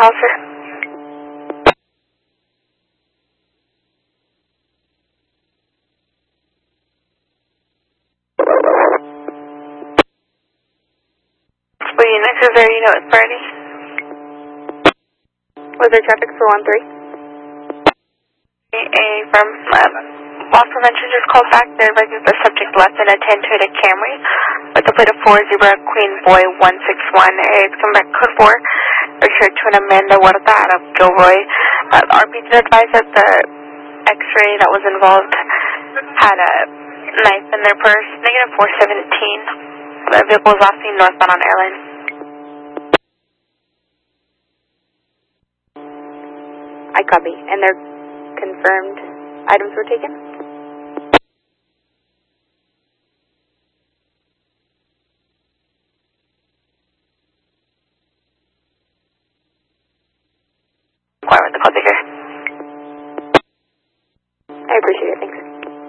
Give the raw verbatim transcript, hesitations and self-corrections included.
officer. Well, you next is there, you know it's Bernie. Was there traffic for one three? A from um, loss prevention just called back. They're advising the subject left in a ten Toyota Camry with a plate of four zebra Queen Boy one six one. It's come back code four. Registered to an Amanda Huerta out of Gilroy. Uh, the R P did advise that the X-ray that was involved had a knife in their purse. Negative four seventeen. The vehicle was last seen northbound on Airline. I copy. And they're confirmed items were taken? Inquire with the call taker. I appreciate it. Thanks.